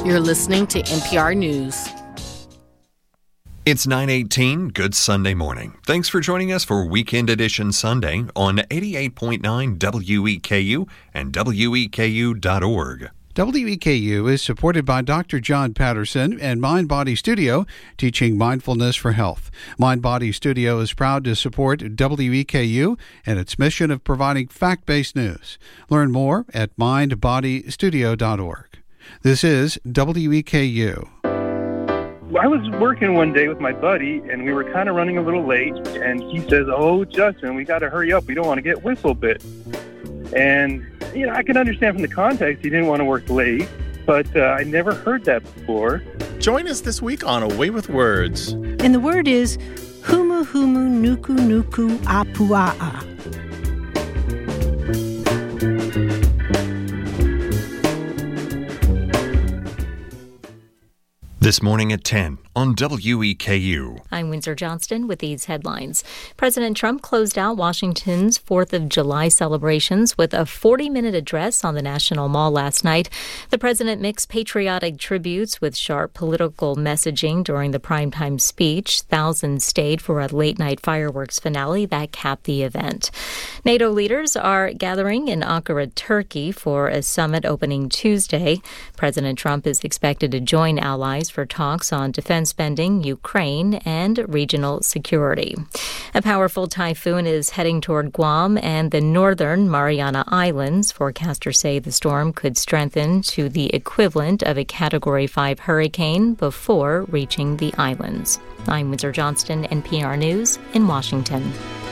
You're listening to NPR News. It's 9:18. Good Sunday morning. Thanks for joining us for Weekend Edition Sunday on 88.9 WEKU and WEKU.org. WEKU is supported by Dr. John Patterson and Mind Body Studio, teaching mindfulness for health. Mind Body Studio is proud to support WEKU and its mission of providing fact-based news. Learn more at mindbodystudio.org. This is WEKU. I was working one day with my buddy, and we were kind of running a little late, and he says, "Oh, Justin, we got to hurry up. We don't want to get whistle bit." And, I can understand from the context he didn't want to work late, but I never heard that before. Join us this week on A Way with Words. And the word is humu humu nuku nuku apua'a. This morning at 10 on WEKU. I'm Windsor Johnston with these headlines. President Trump closed out Washington's 4th of July celebrations with a 40-minute address on the National Mall last night. The president mixed patriotic tributes with sharp political messaging during the primetime speech. Thousands stayed for a late-night fireworks finale that capped the event. NATO leaders are gathering in Ankara, Turkey for a summit opening Tuesday. President Trump is expected to join allies for talks on defense spending, Ukraine, and regional security. A powerful typhoon is heading toward Guam and the northern Mariana Islands. Forecasters say the storm could strengthen to the equivalent of a Category 5 hurricane before reaching the islands. I'm Windsor Johnston, NPR News in Washington.